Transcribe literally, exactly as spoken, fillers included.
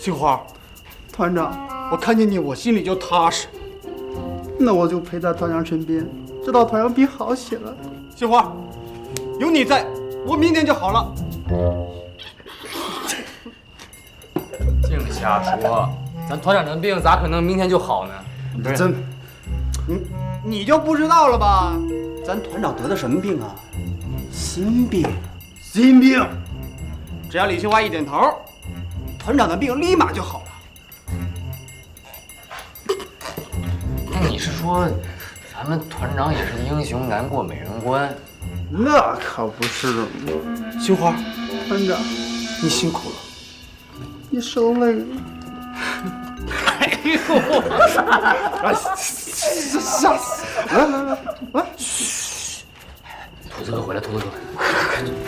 杏花， 团长， 我看见你，我心里就踏实。 那我就陪在团长身边，直到团长病好些了。 杏花，有你在，我明天就好了。 净瞎说，咱团长的病咋可能明天就好呢？ 你真， 你你就不知道了吧？ 咱团长得的什么病啊？心病，心病。 只要李杏花一点头，团长的病立马就好了。 你是说，咱们团长也是英雄难过美人关？ 那可不是。 杏花， 团长， 你辛苦了。 你受累了。 哎呦！吓死！来来来来， 兔子哥回来，兔子哥。